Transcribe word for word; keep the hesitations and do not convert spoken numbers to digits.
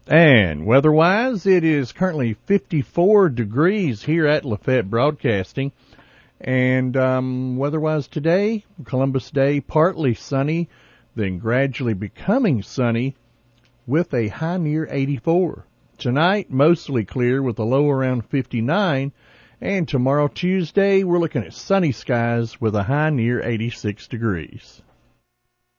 And weather-wise, it is currently fifty-four degrees here at Lafette Broadcasting. And um, weather-wise today, Columbus Day, partly sunny, then gradually becoming sunny with a high near eighty-four. Tonight, mostly clear with a low around fifty-nine. And tomorrow, Tuesday, we're looking at sunny skies with a high near eighty-six degrees.